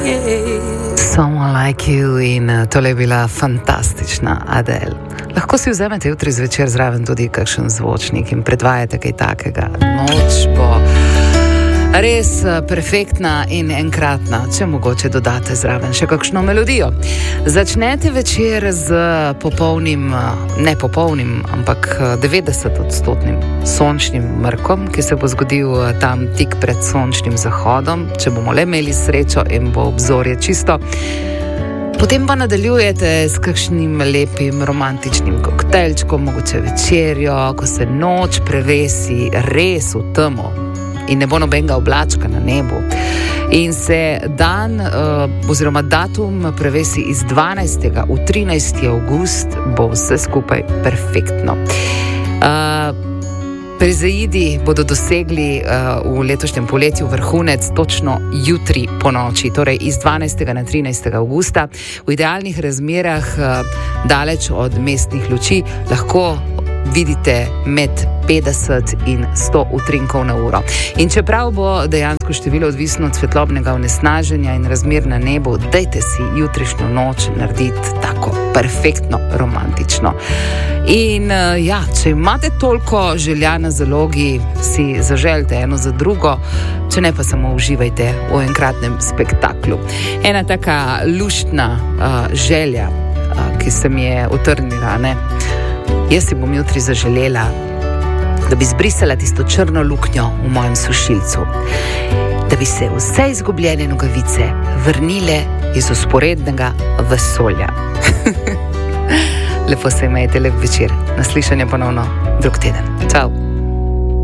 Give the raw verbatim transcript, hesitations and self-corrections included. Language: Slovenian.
Someone like you in tole je bila fantastična Adele. Lahko si vzamete jutri zvečer zraven tudi kakšen zvočnik in predvajate kaj takega. Noč bo res perfektna in enkratna, če mogoče dodate zraven še kakšno melodijo. Začnete večer z popolnim, ne popolnim, ampak devetdeset odstotnim sončnim mrkom, ki se bo zgodil tam tik pred sončnim zahodom, če bomo le imeli srečo in bo obzorje čisto. Potem pa nadaljujete s kakšnim lepim romantičnim koktejlčkom, mogoče večerjo, ko se noč prevesi res v temo in ne bo nobenega oblačka na nebu. In se dan oziroma datum prevesi iz dvanajstega v trinajsti avgust, bo vse skupaj perfektno. Perzejidi bodo dosegli uh, v letošnjem poletju vrhunec točno jutri po noči, torej iz dvanajstega na trinajstega avgusta. V idealnih razmerah, uh, daleč od mestnih luči, lahko vidite med petdeset in sto utrinkov na uro. In čeprav bo dejansko število odvisno od svetlobnega onesnaženja in razmer na nebu, dajte si jutrišnjo noč narediti tako perfektno romantično. In ja, če imate toliko želja na zalogi, si zaželite eno za drugo, če ne pa samo uživajte v enkratnem spektaklu. Ena taka luštna uh, želja, uh, ki se mi je utrnila, ne? Jaz si bom jutri zaželela, da bi zbrisala tisto črno luknjo v mojem sušilcu, da bi se vse izgubljene nogavice vrnile iz vzporednega vesolja. Lepo se imejte, lep večer. Naslišanje ponovno drug teden. Čau.